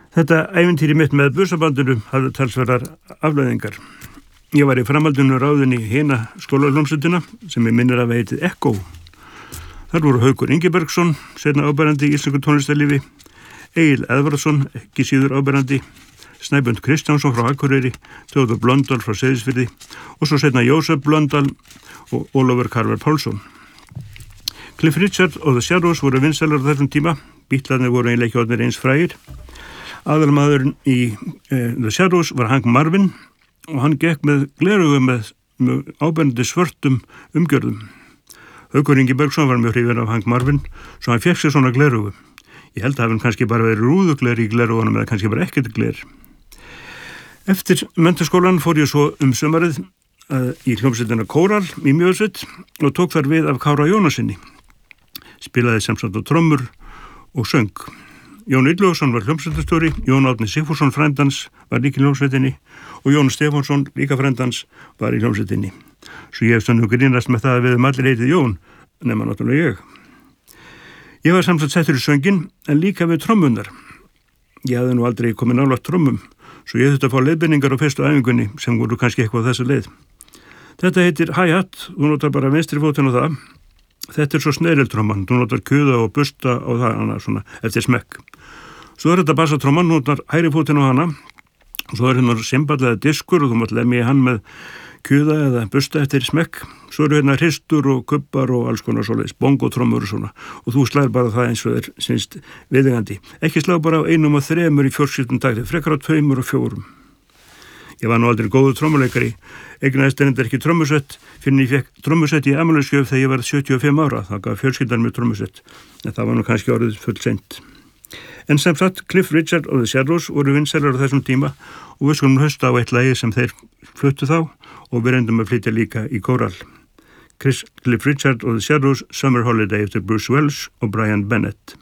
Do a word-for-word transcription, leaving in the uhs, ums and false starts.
Þetta ævintýri mitt með busabandinu hafði talsverðar afleiðingar. Ég var í framhaldinu ráðin í hina skólahljómsveitina sem ég minnir að heitið Echo. Þar voru Haukur Ingibergsson, seinna áberandi í íslensku tónlistarlífi, Egil Eðvarðsson, ekki síður áberandi, Snæbjörn Kristjánsson frá Akureyri, Theodor Blöndal frá Seyðisfirði og svo seinna Jósef Blöndal og Ólafur Karvel Pálsson. Cliff Richard og The Shadows voru vinsælar á þessum tíma. Bítlarnir voru eiginlega ekki orðnir eins frægir. Aðalmaðurinn í eh, The Shadows var Hank Marvin og hann gekk með gleraugu með, með áberandi svörtum umgjörðum. Haukur Ingibergsson var mjög hrifinn af Hank Marvin, svo hann fékk sér svona gleraugu. Ég held að hann kannski bara verið rúðugler í gleraugunum eða kannski bara ekkert gler. Eftir menntaskólan fór ég svo um sumarið uh, í hljómsveitina Kóral í Mjósveit og tók þar við af Kára Jónasinni. Spilaði semsagt á trommur og söng. Jón Illugason var hljómsveitarstjóri, Jón Árni Sigfússon frændans var líka í hljómsveitinni og Jón Stefánsson líka frændans var í hljómsveitinni. Svo ég hef stundum grínast með það að við um allir heitið Jón, nema náttúrulega ég. Ég var samsagt settur í söngin en líka við trommunar. Ég hafði nú aldrei komið nálægt trommum, svo ég þurfti að fá leiðbeiningar á fyrstu æfingunni sem voru kannski eitthvað þessu leið. Þetta heitir hi-hat, þú notar bara vinstri fótinn á það. Þetta er svo sneriltromman, þú notar kuða og busta og það hana svona eftir smekk. Svo er þetta bassatromman, þú notar hægri fótinn á hana og svo er hérna simballega diskur og þú mátt lemja hann með kuða eða busta eftir smekk. Svo eru hérna hristur og kubbar og alls konar svoleiðis, bongotrommur og svona og þú slær bara það eins og þeir sínst viðeigandi. Ekki slá bara á einum og þremur í fjórskiptum takti, frekar á tveimur og fjórum. Ég var nú aldrei góður trommuleikari, eignaðist reyndar ekki trommusett, fyrir ég fekk trommusett í afmælisgjöf þegar ég var sjötíu og fimm ára, það gaf fjölskyldan mér trommusett, en það var nú kannski orðið full seint. En sem sagt, Cliff Richard og The Shadows voru vinsælar á þessum tíma og við skulum hlusta á eitt lagi sem þeir fluttu þá og við reyndum að flytja líka í kóral. Chris, Cliff Richard og The Shadows, Summer Holiday eftir Bruce Welch og Brian Bennett.